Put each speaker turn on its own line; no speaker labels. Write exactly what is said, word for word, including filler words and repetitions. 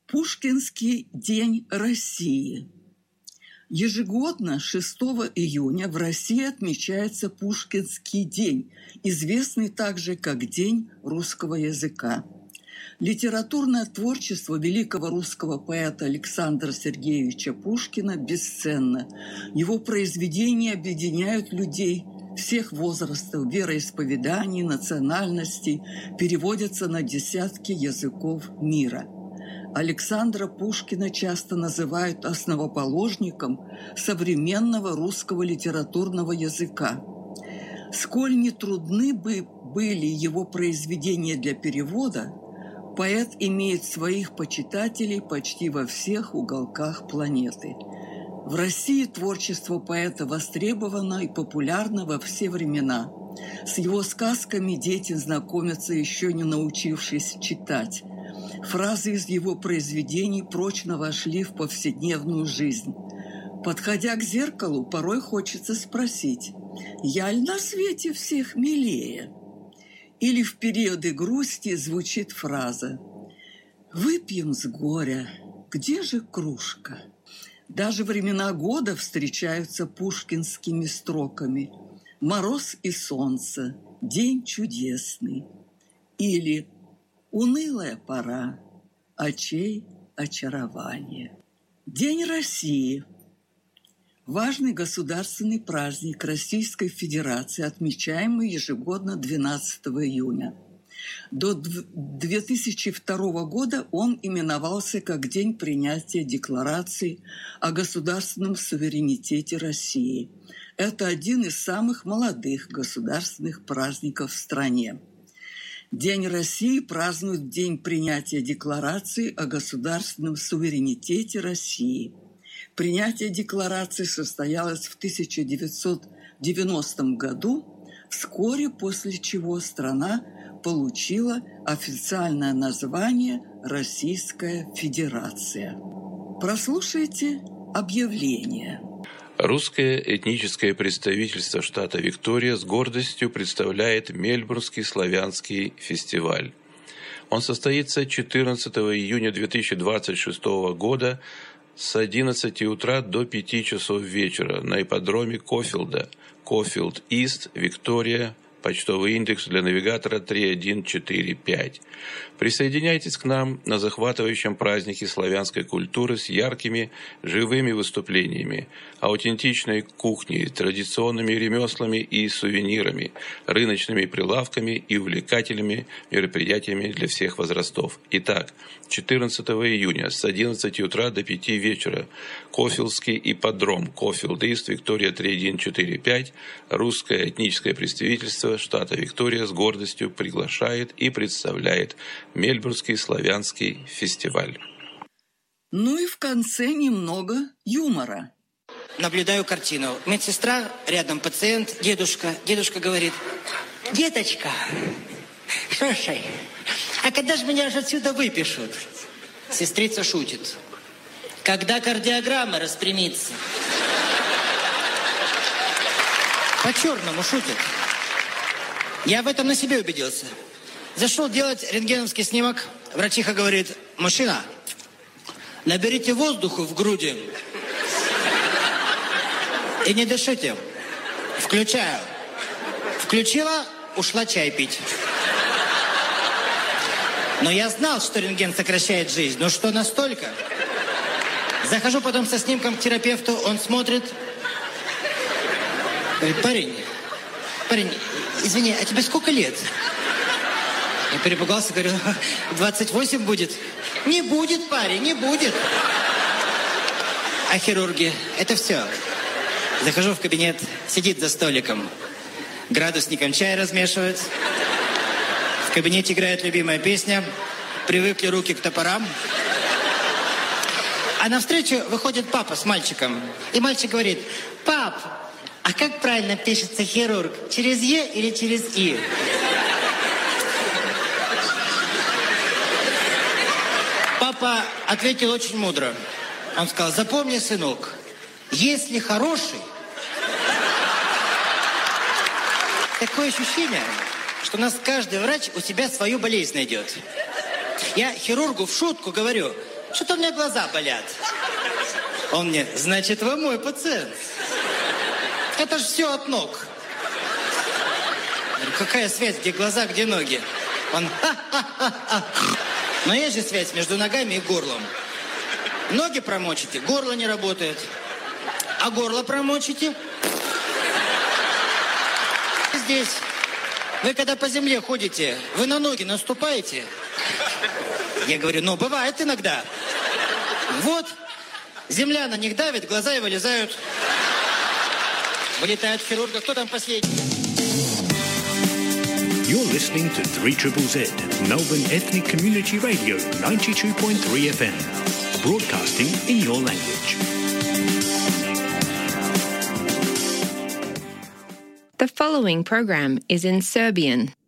Пушкинский день России. Ежегодно шестого июня в России отмечается Пушкинский день, известный также как День русского языка. Литературное творчество великого русского поэта Александра Сергеевича Пушкина бесценно. Его произведения объединяют людей всех возрастов, вероисповеданий, национальностей, переводятся на десятки языков мира. Александра Пушкина часто называют основоположником современного русского литературного языка. Сколь нетрудны бы были его произведения для перевода, поэт имеет своих почитателей почти во всех уголках планеты. В России творчество поэта востребовано и популярно во все времена. С его сказками дети знакомятся, еще не научившись читать. Фразы из его произведений прочно вошли в повседневную жизнь. Подходя к зеркалу, порой хочется спросить: «Я ль на свете всех милее?» Или в периоды грусти звучит фраза: «Выпьем с горя, где же кружка?» Даже времена года встречаются пушкинскими строками: «Мороз и солнце, день чудесный». Или «Унылая пора, очей очарование». День России. Важный государственный праздник Российской Федерации, отмечаемый ежегодно двенадцатого июня. До две тысячи второго года он именовался как День принятия Декларации о государственном суверенитете России. Это один из самых молодых государственных праздников в стране. День России празднуют в день принятия Декларации о государственном суверенитете России. Принятие декларации состоялось в тысяча девятьсот девяностом году, вскоре после чего страна получила официальное название Российская Федерация. Прослушайте объявление.
Русское этническое представительство штата Виктория с гордостью представляет Мельбурнский славянский фестиваль. Он состоится четырнадцатого июня две тысячи двадцать шестого года с одиннадцати утра до пяти часов вечера на ипподроме Кофилда, Кофилд Ист, Виктория, почтовый индекс для навигатора три один четыре пять. Присоединяйтесь к нам на захватывающем празднике славянской культуры с яркими, живыми выступлениями, аутентичной кухней, традиционными ремеслами и сувенирами, рыночными прилавками и увлекательными мероприятиями для всех возрастов. Итак, четырнадцатого июня с одиннадцати утра до пяти вечера Кофилдский ипподром, Кофилд Ист, Виктория три один четыре пять, русское этническое представительство штата Виктория с гордостью приглашает и представляет Мельбурнский славянский фестиваль.
Ну и в конце немного юмора.
Наблюдаю картину. Медсестра, рядом пациент, дедушка. Дедушка говорит: деточка, слушай, а когда же меня же отсюда выпишут? Сестрица шутит: когда кардиограмма распрямится. По-черному шутит. Я в этом на себе убедился. Зашел делать рентгеновский снимок. Врачиха говорит: мужчина, наберите воздуху в груди и не дышите. Включаю. Включила, ушла чай пить. Но я знал, что рентген сокращает жизнь. Но что настолько? Захожу потом со снимком к терапевту. Он смотрит. Говорит: парень, парень, извини, а тебе сколько лет? Я перепугался, говорю: двадцать восемь будет. Не будет, парень, не будет. А хирурги, это все. Захожу в кабинет, сидит за столиком, градусником чай размешивает. В кабинете играет любимая песня «Привыкли руки к топорам». А навстречу выходит папа с мальчиком. И мальчик говорит: пап, а как правильно пишется хирург? Через «е» или через «и»? Папа ответил очень мудро. Он сказал: запомни, сынок, если хороший... Такое ощущение, что у нас каждый врач у себя свою болезнь найдет. Я хирургу в шутку говорю: Что-то у меня глаза болят. Он мне, значит, вы мой пациент. Это ж все от ног. Я говорю, какая связь, где глаза, где ноги? Он, ха-ха-ха-ха. Но есть же связь между ногами и горлом. Ноги промочите, горло не работает. А горло промочите. Здесь. Вы когда по земле ходите, вы на ноги наступаете? Я говорю, ну, бывает иногда. Вот. Земля на них давит, глаза и вылезают. Вылетает хирурга. Кто там последний?
You're listening to three Z Z Z, Melbourne Ethnic Community Radio, ninety-two point three F M, broadcasting in your language.
The following program is in Serbian.